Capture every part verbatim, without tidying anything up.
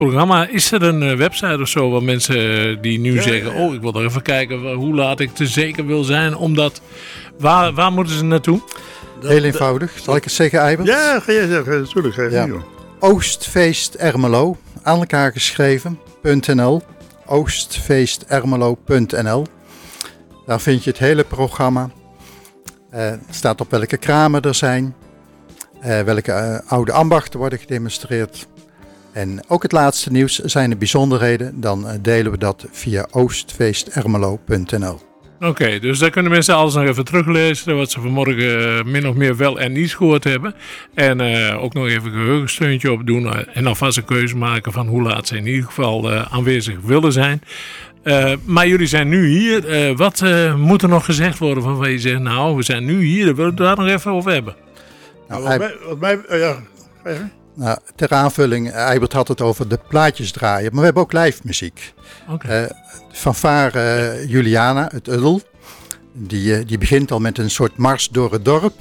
programma. Is er een uh, website of zo waar mensen uh, die nu ja, zeggen... Ja, ja. oh, ik wil er even kijken hoe laat ik te zeker wil zijn. Omdat, waar, waar moeten ze naartoe? Dat, Heel eenvoudig. Zal ik het zeggen, Eibert? Ja, ga jij zeggen. Natuurlijk. Ga je ja. Oostfeest Ermelo. Aan elkaar geschreven. .nl. oostfeestermelo punt n l. Daar vind je het hele programma. Er uh, staat op welke kramen er zijn. Uh, welke uh, oude ambachten worden gedemonstreerd. En ook het laatste nieuws zijn er bijzonderheden. Dan uh, delen we dat via oostfeestermelo punt n l. Oké, okay, dus daar kunnen mensen alles nog even teruglezen. Wat ze vanmorgen uh, min of meer wel en niet gehoord hebben. En uh, ook nog even een geheugensteuntje op doen. Uh, en alvast een keuze maken van hoe laat ze in ieder geval uh, aanwezig willen zijn. Uh, maar jullie zijn nu hier. Uh, wat uh, moet er nog gezegd worden van waar je zegt, nou, we zijn nu hier. Daar willen we het daar nog even over hebben. Nou, wat mij... Wat mij uh, ja, even. Nou, ter aanvulling, Eibert had het over de plaatjes draaien, maar we hebben ook live muziek. Okay. Uh, fanfare uh, Juliana, het Uddel, die, uh, die begint al met een soort mars door het dorp.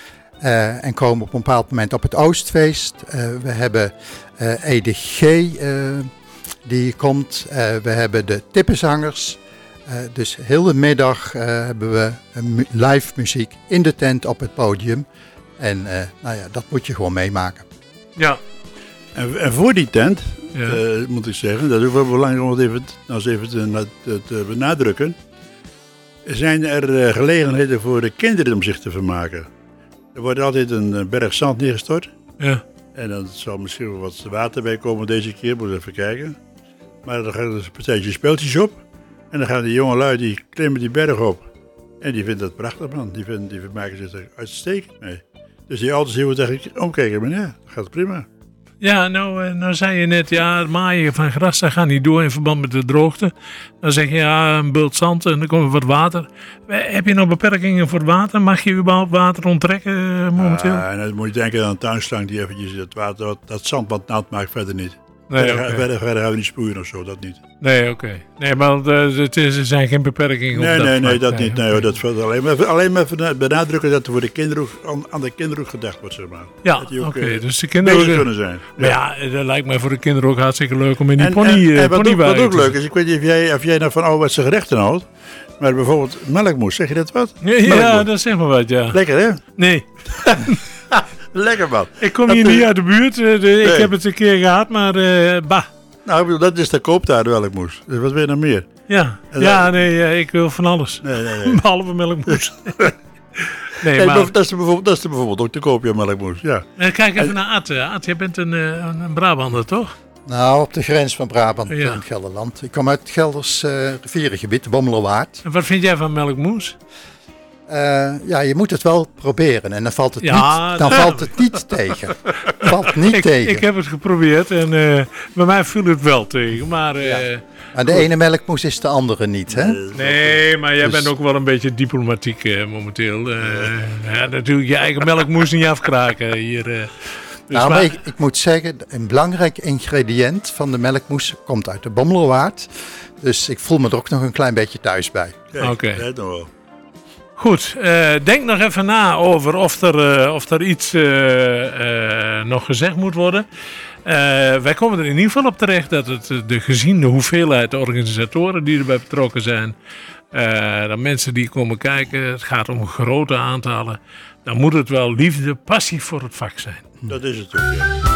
Uh, en komen op een bepaald moment op het Oostfeest. Uh, we hebben uh, E D G uh, die komt. Uh, we hebben de tippenzangers. Uh, dus heel de middag uh, hebben we uh, live muziek in de tent op het podium. En uh, nou ja, dat moet je gewoon meemaken. Ja. En, en voor die tent, ja. uh, moet ik zeggen, dat is ook wel belangrijk om het even, nou even te, te, te benadrukken. Zijn er uh, gelegenheden voor de kinderen om zich te vermaken? Er wordt altijd een berg zand neergestort. Ja. En dan zal misschien wel wat water bij komen deze keer, moet even kijken. Maar dan gaan er een partijtje speeltjes op. En dan gaan die jonge lui, die klimmen die berg op. En die vinden dat prachtig, man. Die, vinden, die vermaken zich er uitstekend mee. Dus die ouders die moeten eigenlijk omkijken, maar ja, dat gaat prima. Ja, nou, nou zei je net, ja, het maaien van gras, dat gaat niet door in verband met de droogte. Dan zeg je, ja, een bult zand en dan komt er wat water. Heb je nog beperkingen voor het water? Mag je überhaupt water onttrekken uh, momenteel? Ja, en dan moet je denken aan een tuinslang die eventjes het water, dat zandbad nat maakt, verder niet. Nee, verder, okay. verder, verder gaan we niet sproeien of zo, dat niet. Nee, oké. Okay. Nee, maar uh, het is, er zijn geen beperkingen nee, op dat Nee, nee, dat nee, niet. Nee, okay. dat valt alleen maar, alleen maar benadrukken dat er voor de kinderen aan, aan de kinderen ook gedacht wordt, zeg maar. Ja, oké. Okay. Dus de kinderen bezig kunnen zijn. Maar ja, ja, dat lijkt mij voor de kinderen ook hartstikke leuk om in die en, pony, en, uh, en wat, ook, wat ook leuk is, is, ik weet niet of jij, of jij nou van ouderwetse gerechten houdt, maar bijvoorbeeld melkmoes, zeg je dat wat? Ja, ja dat zeg maar wat, ja. Lekker, hè? Nee. Lekker, man. Ik kom dat hier is... niet uit de buurt. De, nee. Ik heb het een keer gehad, maar uh, bah. Nou, dat is de kooptaart melkmoes. Dus wat wil je nog meer? Ja, ja dat... nee, uh, ik wil van alles. Nee, nee, nee. Behalve melkmoes. nee, nee, maar... dat, is bijvoorbeeld, dat is bijvoorbeeld ook te koop, ja, melkmoes. Ja. Uh, kijk even en... naar Aad. Aad, jij bent een, een, een Brabander, toch? Nou, op de grens van Brabant ja. en Gelderland. Ik kom uit het Gelders uh, rivierengebied, de Bommelerwaard. En wat vind jij van melkmoes? Uh, ja, je moet het wel proberen en dan valt het ja, niet, dan nou, valt het niet tegen. Valt niet ik, tegen. Ik heb het geprobeerd en uh, bij mij viel het wel tegen. Maar, uh, ja. maar de ene melkmoes is de andere niet, hè? Nee, maar jij dus... bent ook wel een beetje diplomatiek uh, momenteel. Uh, ja, natuurlijk je eigen melkmoes niet afkraken hier. Uh, dus nou, maar maar... ik, ik moet zeggen, een belangrijk ingrediënt van de melkmoes komt uit de Bommelerwaard. Dus ik voel me er ook nog een klein beetje thuis bij. Oké. Okay. Goed, uh, denk nog even na over of er, uh, of er iets uh, uh, nog gezegd moet worden. Uh, wij komen er in ieder geval op terecht dat het de gezien de hoeveelheid organisatoren die erbij betrokken zijn, uh, dat mensen die komen kijken, het gaat om grote aantallen, dan moet het wel liefde, passie voor het vak zijn. Dat is het ook, ja.